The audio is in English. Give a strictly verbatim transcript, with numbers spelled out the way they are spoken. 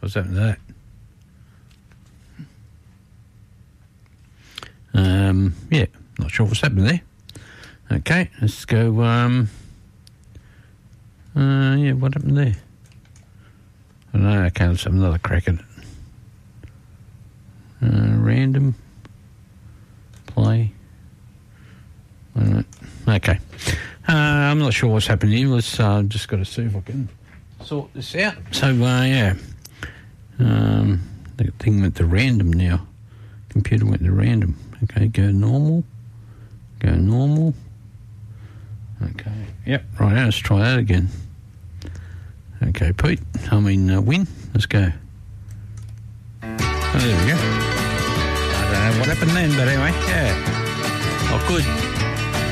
What's happened to that? Um, yeah, not sure what's happened there. Okay, let's go. Um, uh, yeah, what happened there? I don't know. Okay, let's have another crack at it. Uh, random play. All right. Okay. Uh, I'm not sure what's happening here. Let's uh, just got to see if I can sort this out. So uh, yeah, um, the thing went to random now. Computer went to random. Okay, go normal. Go normal. Okay. Yep. Right. Let's try that again. Okay, Pete. I mean, uh, win. Let's go. Oh, there we go. I don't know what happened then, but anyway, yeah. Oh, good.